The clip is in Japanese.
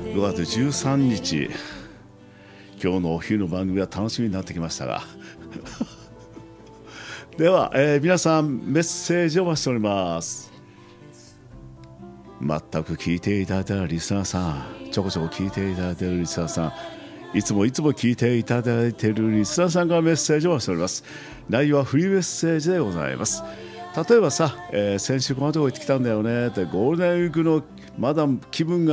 5月13日、今日のお昼の番組は楽しみになってきましたがでは、皆さんメッセージをお待ちしております。全く聞いていただいたリスナーさん、ちょこちょこ聞いていただいているリスナーさん、いつも聞いていただいているリスナーさんからメッセージをお待ちしております。内容はフリーメッセージでございます。例えばさ、先週このとこ行ってきたんだよねって、ゴールデンウィークのまだ気分が